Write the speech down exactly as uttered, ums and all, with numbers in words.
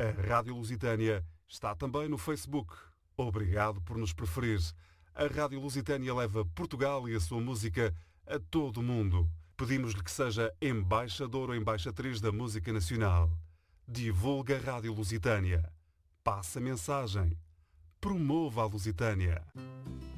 A Rádio Lusitânia está também no Facebook. Obrigado por nos preferir. A Rádio Lusitânia leva Portugal e a sua música a todo o mundo. Pedimos-lhe que seja embaixador ou embaixatriz da música nacional. Divulga a Rádio Lusitânia. Passa a mensagem. Promova a Lusitânia.